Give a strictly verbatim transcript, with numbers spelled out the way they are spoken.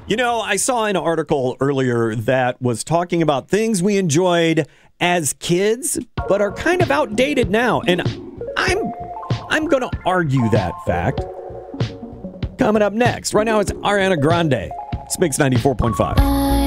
You know, I saw an article earlier that was talking about things we enjoyed as kids, but are kind of outdated now. And I'm I'm going to argue that fact. Coming up next. Right now, it's Ariana Grande. It's Mix ninety-four point five.